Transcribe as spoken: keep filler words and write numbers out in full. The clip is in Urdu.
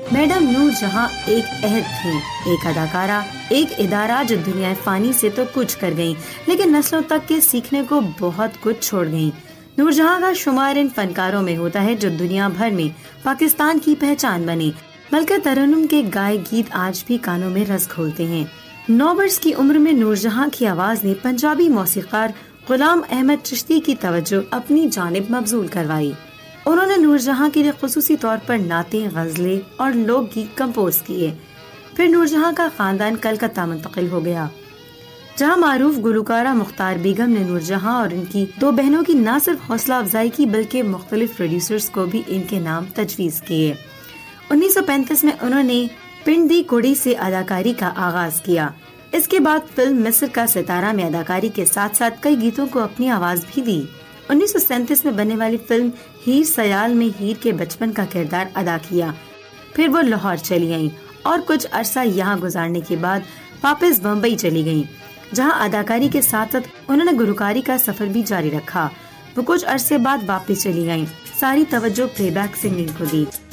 میڈم نور جہاں ایک عہد تھی، ایک اداکارہ، ایک ادارہ جو دنیا فانی سے تو کچھ کر گئیں لیکن نسلوں تک کے سیکھنے کو بہت کچھ چھوڑ گئیں۔ نور جہاں کا شمار ان فنکاروں میں ہوتا ہے جو دنیا بھر میں پاکستان کی پہچان بنے، بلکہ ترنم کے گائے گیت آج بھی کانوں میں رس کھولتے ہیں۔ نو برس کی عمر میں نور جہاں کی آواز نے پنجابی موسیقار غلام احمد چشتی کی توجہ اپنی جانب مبذول کروائی۔ انہوں نے نور جہاں کے لیے خصوصی طور پر نعتیں، غزلیں اور لوک گیت کمپوز کیے۔ پھر نور جہاں کا خاندان کلکتہ منتقل ہو گیا، جہاں معروف گلوکارہ مختار بیگم نے نور جہاں اور ان کی دو بہنوں کی نہ صرف حوصلہ افزائی کی بلکہ مختلف پروڈیوسرز کو بھی ان کے نام تجویز کیے۔ انیس سو پینتیس میں انہوں نے پنڈ دی کڑی سے اداکاری کا آغاز کیا۔ اس کے بعد فلم مصر کا ستارہ میں اداکاری کے ساتھ ساتھ کئی گیتوں کو اپنی آواز بھی دی۔ انیس سو سینتیس میں بننے والی فلم ہیر سیال میں ہیر کے بچپن کا کردار ادا کیا۔ پھر وہ لاہور چلی گئیں اور کچھ عرصہ یہاں گزارنے کے بعد واپس بمبئی چلی گئیں، جہاں اداکاری کے ساتھ ساتھ انہوں نے گلوکاری کا سفر بھی جاری رکھا۔ وہ کچھ عرصے بعد واپس چلی گئیں، ساری توجہ پلے بیک سنگنگ کو دی۔